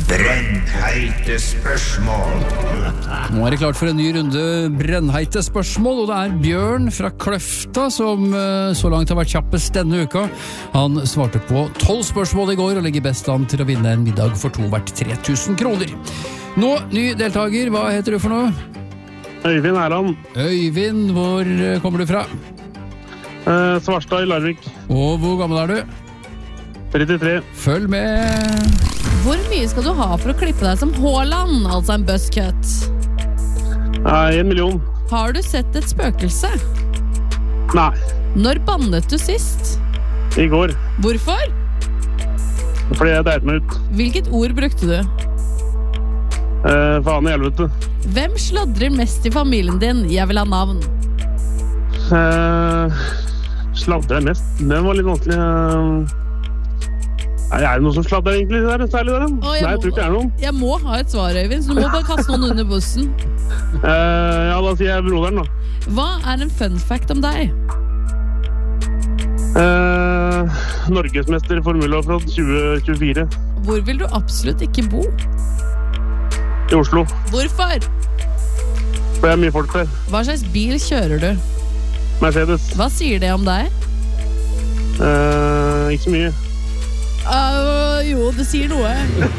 Brennheite spørsmål. Nå det klart for en ny runde brennheite spørsmål, og det Bjørn fra Kløfta som så langt har vært kjappest denne uka. Han svarte på 12 spørsmål i går og legger best an til å vinne en middag for 2 verdt 3000 kroner. Nå, ny deltaker, hva heter du for noe? Øyvind Erland. Øyvind, hvor kommer du fra? Svarstad i Larvik. Og hvor gammel du? 33. Følg med. Hvor mye skal du ha for å klippe deg som Haaland, altså en buzzcut? 1 million. Har du sett et spøkelse? Nei. Når bannet du sist? I går. Hvorfor? Fordi jeg dreit meg ut. Hvilket ord brukte du? Faen i helvete. Hvem sladrer mest i familien din? Jeg vil ha navn. Sladrer jeg mest? Den var litt vanskelig. Nei, det noe som sladder egentlig særlig der? Nei, jeg tror ikke det noen. Jeg må ha et svar, Øyvind, så du må bare kaste noen under bussen. Ja, da sier jeg broderen da. Hva en fun fact om deg? Norgesmester i Formula Offroad 2024. Hvor vil du absolutt ikke bo? I Oslo. Hvorfor? For jeg mye folk der. Hva slags bil kjører du? Mercedes. Hva sier det om deg? Ikke så mye. Jo, det sier noe.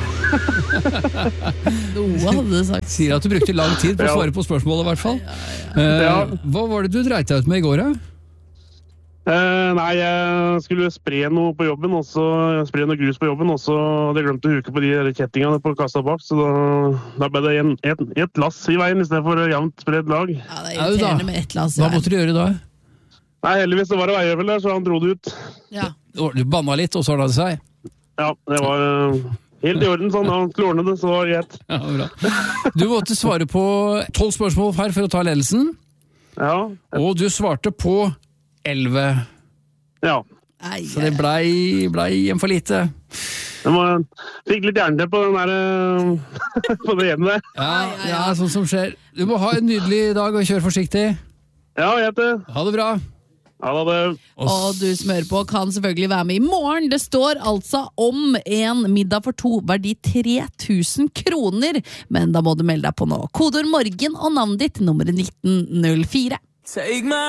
Noe hadde det sagt. Sier at du brukte lang tid på å svare på spørsmålet i hvert fall. Hva var det du dreit deg ut med i går, da? Nei, jeg skulle spre noe på jobben, og så spre noe grus på jobben, og så hadde jeg glemt å huke på de kjettingene på kassa bak, så da ble det et lass i veien i stedet for jevnt spredd lag. Ja, det irriterende med et lass i veien. Hva måtte du gjøre da? Nei, heldigvis det var det veiøvel der, så han dro det ut. Ja. Du banna litt, og så ordnet det seg? Ja, det var helt i orden sånn, han skulle ordne det, så var det greit. Ja, bra. Du måtte svare på 12 spørsmål her for å ta ledelsen. Ja. Og du svarte på 11. Ja. Så det blei en for lite. Fikk litt hjerne på den der på det ene der. Ja, sånn som skjer. Du må ha en nydelig dag og kjøre forsiktig. Ja, jeg vet det. Ha det bra. Ja, det. Og du som hører på kan selvfølgelig være med i morgen. Det står altså om en middag for 2 verdi 3000 kroner. Men da må du melde deg på nå. Kodeord morgen og navnet ditt nummeret 1904.